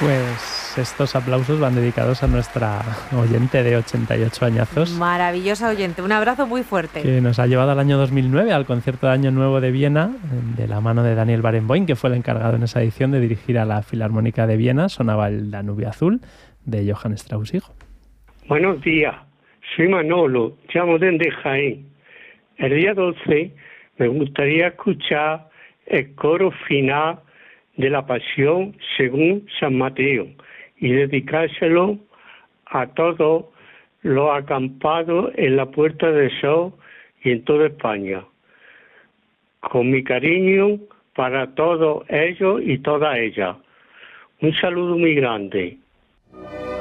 Pues estos aplausos van dedicados a nuestra oyente de 88 añazos. Maravillosa oyente, un abrazo muy fuerte. Que nos ha llevado al año 2009, al concierto de Año Nuevo de Viena, de la mano de Daniel Barenboim, que fue el encargado en esa edición de dirigir a la Filarmónica de Viena. Sonaba el Danubio Azul de Johann Strauss hijo. Buenos días, soy Manolo, llamo desde Jaén. El día 12 me gustaría escuchar el coro final de la Pasión según San Mateo y dedicárselo a todos los acampados en la Puerta del Sol y en toda España. Con mi cariño para todos ellos y todas ellas. Un saludo muy grande.